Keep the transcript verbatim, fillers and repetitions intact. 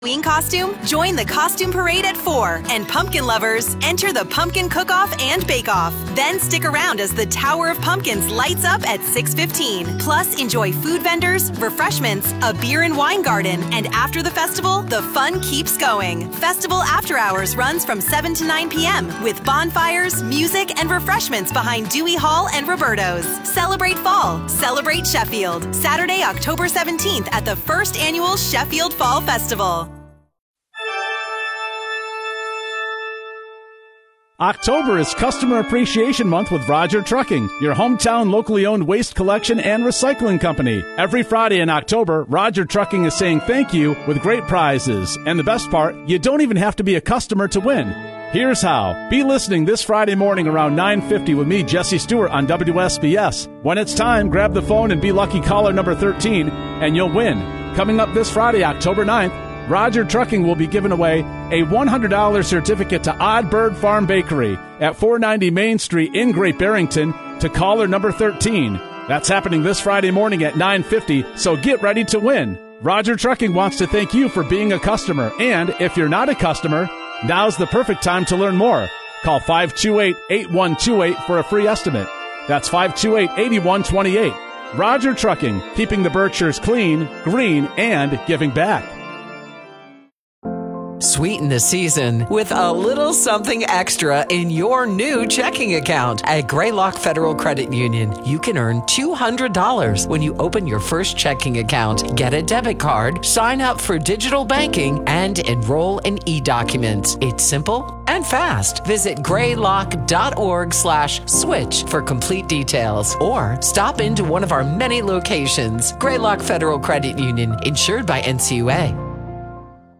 Halloween costume? Join the costume parade at four. And pumpkin lovers, enter the pumpkin cook-off and bake-off. Then stick around as the Tower of Pumpkins lights up at six fifteen. Plus, enjoy food vendors, refreshments, a beer and wine garden, and after the festival, the fun keeps going. Festival After Hours runs from seven to nine p.m. with bonfires, music, and refreshments behind Dewey Hall and Roberto's. Celebrate fall. Celebrate Sheffield. Saturday, October seventeenth at the first annual Sheffield Fall Festival. October is Customer Appreciation Month with Roger Trucking, your hometown locally owned waste collection and recycling company. Every Friday in October, Roger Trucking is saying thank you with great prizes. And the best part, you don't even have to be a customer to win. Here's how. Be listening this Friday morning around nine fifty with me, Jesse Stewart, on W S B S. When it's time, grab the phone and be lucky caller number thirteen, and you'll win. Coming up this Friday, October ninth, Roger Trucking will be giving away a one hundred dollars certificate to Odd Bird Farm Bakery at four ninety Main Street in Great Barrington to caller number thirteen. That's happening this Friday morning at nine fifty, so get ready to win. Roger Trucking wants to thank you for being a customer, and if you're not a customer, now's the perfect time to learn more. Call five two eight, eight one two eight for a free estimate. That's five two eight, eight one two eight. Roger Trucking, keeping the Berkshires clean, green, and giving back. Sweeten the season with a little something extra in your new checking account. At Greylock Federal Credit Union, you can earn two hundred dollars when you open your first checking account, get a debit card, sign up for digital banking, and enroll in e-documents. It's simple and fast. Visit greylock.org slash switch for complete details, or stop into one of our many locations. Greylock Federal Credit Union, insured by N C U A.